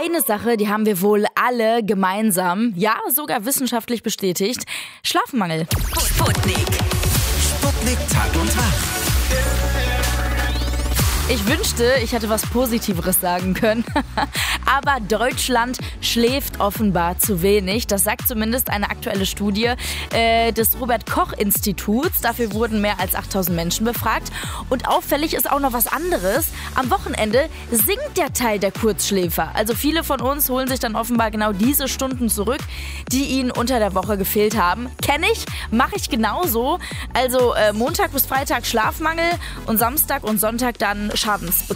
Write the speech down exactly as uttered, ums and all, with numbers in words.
Eine Sache, die haben wir wohl alle gemeinsam, ja, sogar wissenschaftlich bestätigt: Schlafmangel. Sputnik. Sputnik Tag und Wach. Ich wünschte, ich hätte was Positiveres sagen können. Aber Deutschland schläft offenbar zu wenig. Das sagt zumindest eine aktuelle Studie äh, des Robert-Koch-Instituts. Dafür wurden mehr als achttausend Menschen befragt. Und auffällig ist auch noch was anderes. Am Wochenende sinkt der Teil der Kurzschläfer. Also viele von uns holen sich dann offenbar genau diese Stunden zurück, die ihnen unter der Woche gefehlt haben. Kenne ich, mache ich genauso. Also äh, Montag bis Freitag Schlafmangel und Samstag und Sonntag dann Schadensbegründung.